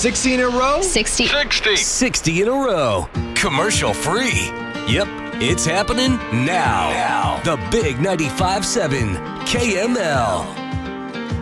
60 in a row? 60. 60 in a row. Commercial free. Yep, it's happening now. The Big 95.7 KML.